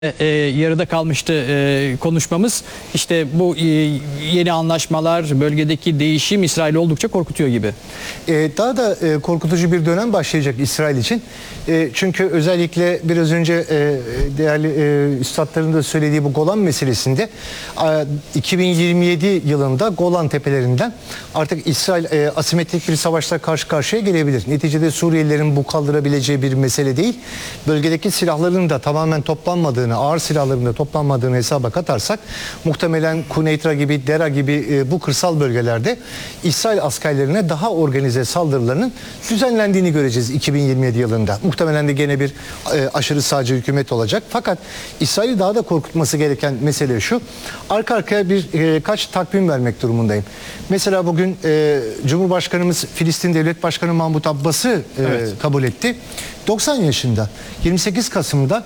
Yarıda kalmıştı konuşmamız. İşte bu yeni anlaşmalar, bölgedeki değişim İsrail'i oldukça korkutuyor gibi. Daha da korkutucu bir dönem başlayacak İsrail için. Çünkü özellikle biraz önce değerli üstadların da söylediği bu Golan meselesinde 2027 yılında Golan tepelerinden artık İsrail asimetrik bir savaşla karşı karşıya gelebilir. Neticede Suriyelilerin bu kaldırabileceği bir mesele değil. Bölgedeki silahların da tamamen toplanmadığını, ağır silahların da toplanmadığını hesaba katarsak muhtemelen Kuneytra gibi, Dera gibi bu kırsal bölgelerde İsrail askerlerine daha organize saldırılarının düzenlendiğini göreceğiz 2027 yılında. Muhtemelen de gene bir aşırı sağcı hükümet olacak. Fakat İsrail'i daha da korkutması gereken mesele şu. Arka arkaya birkaç takvim vermek durumundayım. Mesela bugün Cumhurbaşkanımız Filistin Devlet Başkanı Mahmut Abbas'ı kabul etti. 90 yaşında 28 Kasım'da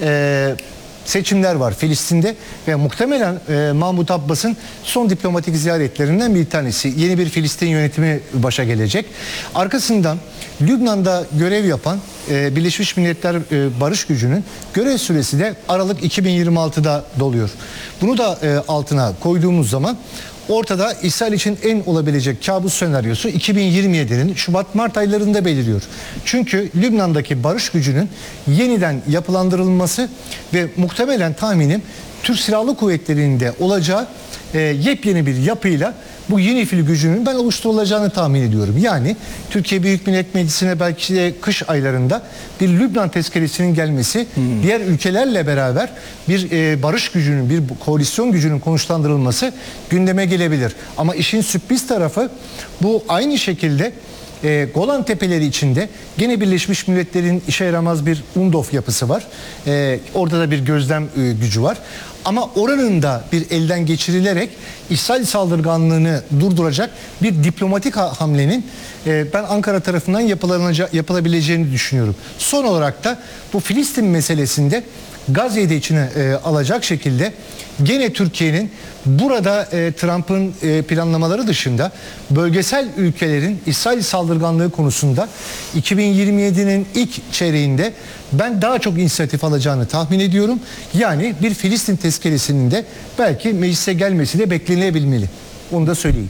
seçimler var Filistin'de ve muhtemelen Mahmut Abbas'ın son diplomatik ziyaretlerinden bir tanesi. Yeni bir Filistin yönetimi başa gelecek. Arkasından Lübnan'da görev yapan Birleşmiş Milletler Barış Gücü'nün görev süresi de Aralık 2026'da doluyor. Bunu da altına koyduğumuz zaman ortada İsrail için en olabilecek kabus senaryosu 2027'nin Şubat-Mart aylarında beliriyor. Çünkü Lübnan'daki barış gücünün yeniden yapılandırılması ve muhtemelen tahminim Türk Silahlı Kuvvetleri'nde olacağı yepyeni bir yapıyla bu yeni fil gücünün ben oluşturulacağını tahmin ediyorum. Yani Türkiye Büyük Millet Meclisi'ne belki de kış aylarında bir Lübnan tezkeresinin gelmesi, diğer ülkelerle beraber bir barış gücünün, bir koalisyon gücünün konuşlandırılması gündeme gelebilir. Ama işin sürpriz tarafı bu aynı şekilde Golan Tepeleri içinde gene Birleşmiş Milletler'in işe yaramaz bir UNDOF yapısı var. Orada da bir gözlem gücü var. Ama oranın da bir elden geçirilerek İsrail saldırganlığını durduracak bir diplomatik hamlenin ben Ankara tarafından yapılabileceğini düşünüyorum. Son olarak da bu Filistin meselesinde Gazze'yi de içine alacak şekilde gene Türkiye'nin burada Trump'ın planlamaları dışında bölgesel ülkelerin İsrail saldırganlığı konusunda 2027'nin ilk çeyreğinde ben daha çok inisiyatif alacağını tahmin ediyorum. Yani bir Filistin tezkeresinin de belki meclise gelmesi de beklenebilmeli. Onu da söyleyeyim.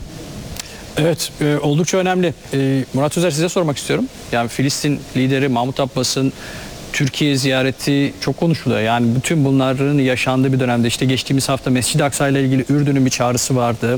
Evet, oldukça önemli. Murat Özer, size sormak istiyorum. Yani Filistin lideri Mahmut Abbas'ın Türkiye ziyareti çok konuşuluyor. Yani bütün bunların yaşandığı bir dönemde işte geçtiğimiz hafta Mescid-i Aksa ile ilgili Ürdün'ün bir çağrısı vardı.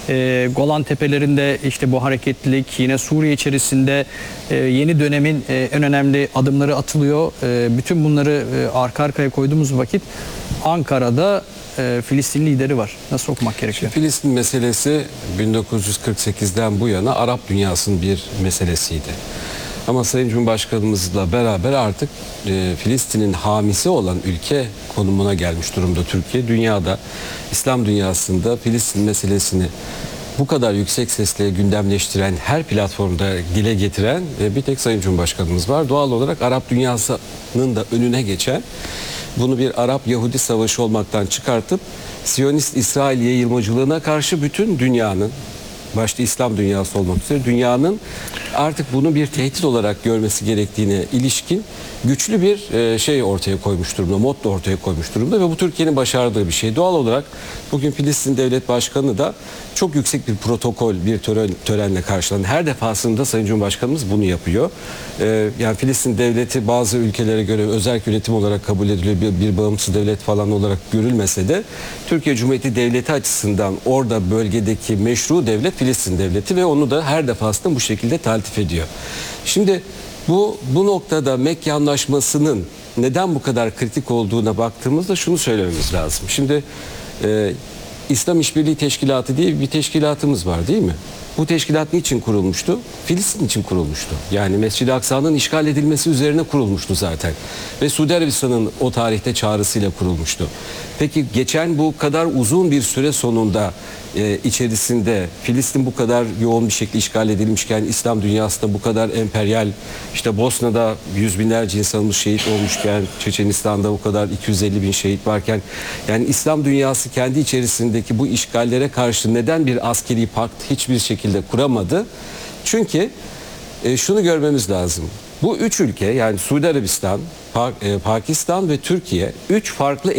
Golan Tepelerinde işte bu hareketlilik, yine Suriye içerisinde yeni dönemin en önemli adımları atılıyor. Bütün bunları arka arkaya koyduğumuz vakit Ankara'da Filistin lideri var. Nasıl okumak gerekiyor? Filistin meselesi 1948'den bu yana Arap dünyasının bir meselesiydi. Ama Sayın Cumhurbaşkanımızla beraber artık Filistin'in hamisi olan ülke konumuna gelmiş durumda Türkiye. Dünyada, İslam dünyasında Filistin meselesini bu kadar yüksek sesle gündemleştiren, her platformda dile getiren bir tek Sayın Cumhurbaşkanımız var. Doğal olarak Arap dünyasının da önüne geçen, bunu bir Arap-Yahudi savaşı olmaktan çıkartıp Siyonist-İsrail yayılmacılığına karşı bütün dünyanın, başta İslam dünyası olmak üzere dünyanın artık bunu bir tehdit olarak görmesi gerektiğine ilişkin güçlü bir şey ortaya koymuş durumda, motto ortaya koymuş durumda ve bu Türkiye'nin başardığı bir şey. Doğal olarak bugün Filistin Devlet Başkanı da çok yüksek bir protokol, bir törenle karşılandı. Her defasında Sayın Cumhurbaşkanımız bunu yapıyor. Yani Filistin Devleti bazı ülkelere göre özerk yönetim olarak kabul ediliyor, bir bağımsız devlet falan olarak görülmese de Türkiye Cumhuriyeti Devleti açısından orada bölgedeki meşru devlet Filistin Devleti ve onu da her defasında bu şekilde taltif ediyor. Şimdi bu noktada Mekke Anlaşması'nın neden bu kadar kritik olduğuna baktığımızda şunu söylememiz lazım. Şimdi İslam İşbirliği Teşkilatı diye bir teşkilatımız var, değil mi? Bu teşkilat niçin kurulmuştu? Filistin için kurulmuştu. Yani Mescid-i Aksa'nın işgal edilmesi üzerine kurulmuştu zaten. Ve Suudi Arabistan'ın o tarihte çağrısıyla kurulmuştu. Peki geçen bu kadar uzun bir süre sonunda içerisinde Filistin bu kadar yoğun bir şekilde işgal edilmişken, İslam dünyasında bu kadar emperyal, işte Bosna'da yüz binlerce insanımız şehit olmuşken, Çeçenistan'da bu kadar 250 bin şehit varken, yani İslam dünyası kendi içerisindeki bu işgallere karşı neden bir askeri pakt hiçbir şekilde kuramadı? Çünkü şunu görmemiz lazım. Bu üç ülke, yani Suudi Arabistan, Pakistan ve Türkiye, üç farklı